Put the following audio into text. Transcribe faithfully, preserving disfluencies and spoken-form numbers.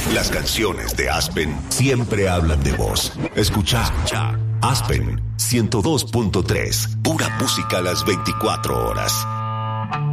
Las canciones de Aspen siempre hablan de vos. Escuchá, Escuchá. Aspen ciento dos punto tres. Pura música a las veinticuatro horas.